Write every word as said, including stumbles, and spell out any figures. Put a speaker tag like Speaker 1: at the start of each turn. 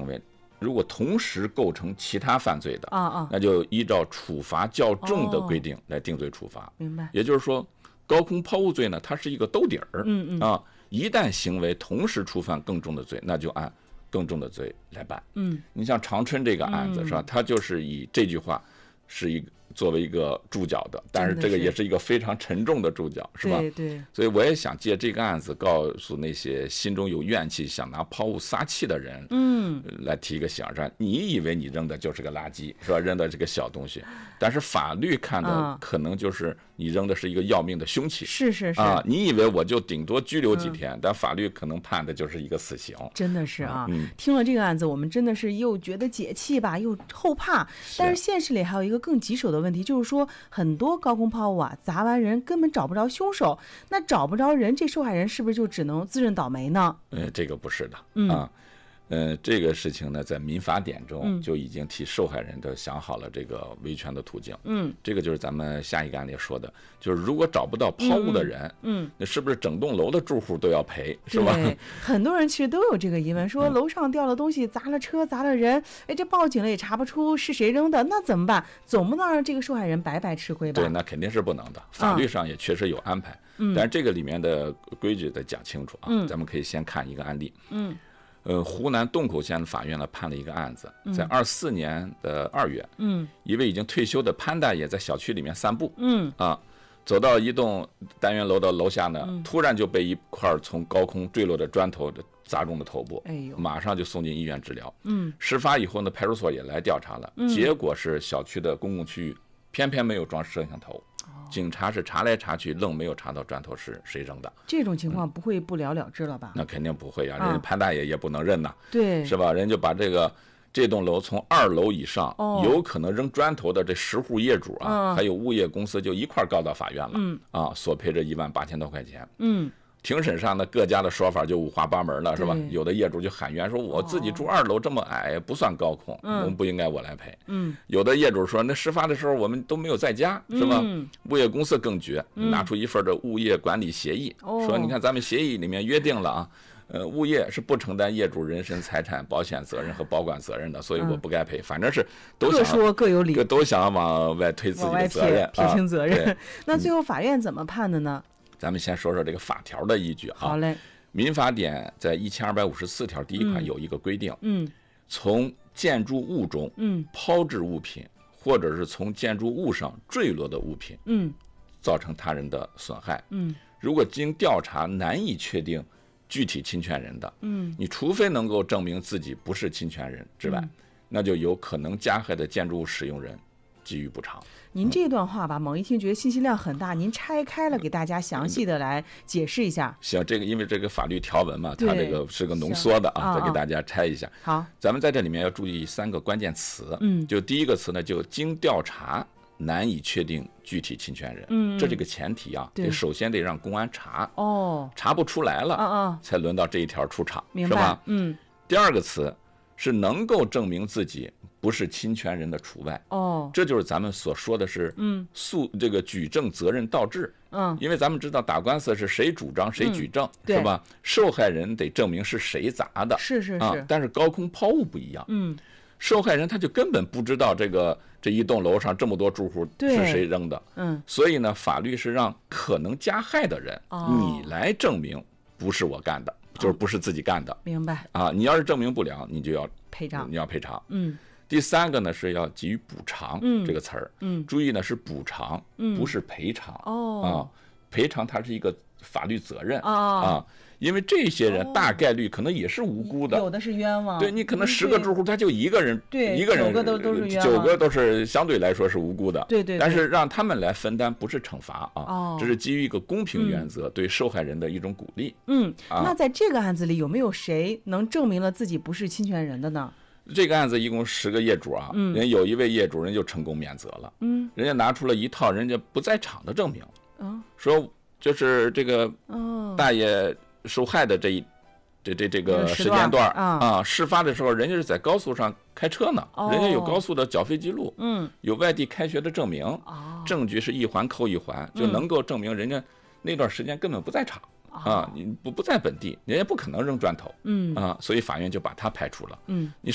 Speaker 1: 为，如果同时构成其他犯罪的，
Speaker 2: 啊啊，
Speaker 1: 那就依照处罚较重的规定来定罪处罚。
Speaker 2: 哦、明白。
Speaker 1: 也就是说，高空抛物罪呢，它是一个兜底儿。
Speaker 2: 嗯嗯
Speaker 1: 啊，一旦行为同时触犯更重的罪，那就按更重的罪来办。
Speaker 2: 嗯，
Speaker 1: 你像长春这个案子、嗯、是吧？它就是以这句话是一个作为一个注脚的，但是这个也是一个非常沉重的注脚，是吧？
Speaker 2: 对对。
Speaker 1: 所以我也想借这个案子告诉那些心中有怨气、想拿抛物撒气的人，
Speaker 2: 嗯，
Speaker 1: 来提一个醒，说你以为你扔的就是个垃圾，是吧？扔的这个小东西，但是法律看的可能就是你扔的是一个要命的凶器。
Speaker 2: 是是是
Speaker 1: 啊，你以为我就顶多拘留几天，嗯、但法律可能判的就是一个死刑。
Speaker 2: 真的是啊，
Speaker 1: 嗯、
Speaker 2: 听了这个案子，我们真的是又觉得解气吧，又后怕。但是现实里还有一个更棘手的问题，就是说很多高空抛物啊，砸完人根本找不着凶手，那找不着人，这受害人是不是就只能自认倒霉呢？
Speaker 1: 呃，这个不是的，
Speaker 2: 嗯、
Speaker 1: 啊。呃，这个事情呢，在民法典中就已经替受害人都想好了这个维权的途径。
Speaker 2: 嗯，
Speaker 1: 这个就是咱们下一个案例说的，就是如果找不到抛物的人，
Speaker 2: 嗯，
Speaker 1: 那是不是整栋楼的住户都要赔，是吧？
Speaker 2: 对，很多人其实都有这个疑问，说楼上掉了东西，砸了车，砸了人，哎，这报警了也查不出是谁扔的，那怎么办？总不能让这个受害人白白吃亏吧？
Speaker 1: 对，那肯定是不能的，法律上也确实有安排，
Speaker 2: 嗯，
Speaker 1: 但是这个里面的规矩得讲清楚啊。
Speaker 2: 嗯，
Speaker 1: 咱们可以先看一个案例。
Speaker 2: 嗯。
Speaker 1: 呃，湖南洞口县的法院呢判了一个案子，在二四年的二月，
Speaker 2: 嗯，
Speaker 1: 一位已经退休的潘大爷在小区里面散步，
Speaker 2: 嗯
Speaker 1: 啊，走到一栋单元楼的楼下呢，
Speaker 2: 嗯、
Speaker 1: 突然就被一块从高空坠落的砖头砸中了头部，
Speaker 2: 哎呦，
Speaker 1: 马上就送进医院治疗。
Speaker 2: 嗯，
Speaker 1: 事发以后呢，派出所也来调查了，
Speaker 2: 嗯、
Speaker 1: 结果是小区的公共区域偏偏没有装摄像头。警察是查来查去，愣没有查到砖头是谁扔的。
Speaker 2: 这种情况不会不了了之了吧？
Speaker 1: 嗯、那肯定不会呀、啊，
Speaker 2: 啊、
Speaker 1: 人家潘大爷也不能认呐，
Speaker 2: 对，
Speaker 1: 是吧？人就把这个这栋楼从二楼以上、
Speaker 2: 哦、
Speaker 1: 有可能扔砖头的这十户业主啊，
Speaker 2: 嗯、
Speaker 1: 还有物业公司就一块告到法院了，
Speaker 2: 嗯
Speaker 1: 啊，索赔这一万八千多块钱，
Speaker 2: 嗯。
Speaker 1: 庭审上呢，各家的说法就五花八门了，是吧？有的业主就喊冤说，我自己住二楼这么矮，不算高空，
Speaker 2: 嗯、
Speaker 1: 我们不应该我来赔。
Speaker 2: 嗯，
Speaker 1: 有的业主说，那事发的时候我们都没有在家，是吧？
Speaker 2: 嗯、
Speaker 1: 物业公司更绝，
Speaker 2: 嗯、
Speaker 1: 拿出一份的物业管理协议，
Speaker 2: 哦、
Speaker 1: 说你看咱们协议里面约定了啊，呃，物业是不承担业主人身财产保险责任和保管责任的，所以我不该赔。嗯、反正是都想
Speaker 2: 各说各有理，
Speaker 1: 都想往外推自己的责任，
Speaker 2: 撇清责任。
Speaker 1: 啊、
Speaker 2: 那最后法院怎么判的呢？
Speaker 1: 咱们先说说这个法条的依据啊。
Speaker 2: 好嘞。
Speaker 1: 民法典在一千二百五十四条第一款有一个规定，
Speaker 2: 嗯，
Speaker 1: 从建筑物中，
Speaker 2: 嗯，
Speaker 1: 抛掷物品，或者是从建筑物上坠落的物品，
Speaker 2: 嗯，
Speaker 1: 造成他人的损害，
Speaker 2: 嗯，
Speaker 1: 如果经调查难以确定具体侵权人的，
Speaker 2: 嗯，
Speaker 1: 你除非能够证明自己不是侵权人之外，
Speaker 2: 嗯、
Speaker 1: 那就有可能加害的建筑物使用人给予补偿。
Speaker 2: 您这段话吧，猛一听觉得信息量很大，您拆开了给大家详细的来解释一下。
Speaker 1: 行，这个因为这个法律条文嘛，它这个是个浓缩的啊，再给大家拆一下。
Speaker 2: 好，
Speaker 1: 咱们在这里面要注意三个关键词。
Speaker 2: 嗯，
Speaker 1: 就第一个词呢，就经调查难以确定具体侵权人。
Speaker 2: 嗯，
Speaker 1: 这是个前提啊，得首先得让公安查。
Speaker 2: 哦，
Speaker 1: 查不出来了，
Speaker 2: 啊啊，
Speaker 1: 才轮到这一条出场，
Speaker 2: 明白？
Speaker 1: 是吧？
Speaker 2: 嗯。
Speaker 1: 第二个词是能够证明自己不是侵权人的除外。
Speaker 2: 哦，
Speaker 1: 这就是咱们所说的是，
Speaker 2: 嗯，
Speaker 1: 诉这个举证责任倒置。
Speaker 2: 嗯，
Speaker 1: 因为咱们知道打官司是谁主张谁举证，
Speaker 2: 嗯、
Speaker 1: 是吧？受害人得证明是谁砸的，
Speaker 2: 是是是、
Speaker 1: 啊。但是高空抛物不一样，
Speaker 2: 嗯，
Speaker 1: 受害人他就根本不知道这个这一栋楼上这么多住户是谁扔的，
Speaker 2: 嗯，
Speaker 1: 所以呢，法律是让可能加害的人，
Speaker 2: 哦、
Speaker 1: 你来证明不是我干的。就是不是自己干的，
Speaker 2: 明白
Speaker 1: 啊？你要是证明不了，你就要
Speaker 2: 赔偿，
Speaker 1: 你要赔偿。
Speaker 2: 嗯。
Speaker 1: 第三个呢是要给予补偿，
Speaker 2: 嗯，
Speaker 1: 这个词儿，
Speaker 2: 嗯，
Speaker 1: 注意呢是补偿，
Speaker 2: 嗯，
Speaker 1: 不是赔偿。
Speaker 2: 哦，
Speaker 1: 啊，赔偿它是一个法律责任
Speaker 2: 啊
Speaker 1: 啊，因为这些人大概率可能也是无辜的，
Speaker 2: 有的是冤枉。
Speaker 1: 对你可能十个住户他就一个人，
Speaker 2: 对，
Speaker 1: 一个人
Speaker 2: 九个都都是冤枉，
Speaker 1: 九个都是相对来说是无辜的。
Speaker 2: 对对。
Speaker 1: 但是让他们来分担不是惩罚啊，
Speaker 2: 哦，
Speaker 1: 这是基于一个公平原则对受害人的一种鼓励。
Speaker 2: 嗯，那在这个案子里有没有谁能证明了自己不是侵权人的呢？
Speaker 1: 这个案子一共十个业主啊，
Speaker 2: 嗯，
Speaker 1: 人有一位业主人就成功免责了，
Speaker 2: 嗯，
Speaker 1: 人家拿出了一套人家不在场的证明，
Speaker 2: 嗯，
Speaker 1: 说就是这个大爷受害的这一这这这个时间段
Speaker 2: 啊，
Speaker 1: 啊，事发的时候人家是在高速上开车呢，
Speaker 2: 哦，
Speaker 1: 人家有高速的缴费记录，
Speaker 2: 嗯，
Speaker 1: 有外地开学的证明，
Speaker 2: 哦，
Speaker 1: 证据是一环扣一环，就能够证明人家那段时间根本不在场。啊，你不不在本地，人家不可能扔砖头，
Speaker 2: 嗯
Speaker 1: 啊，所以法院就把他排除了。
Speaker 2: 嗯，
Speaker 1: 你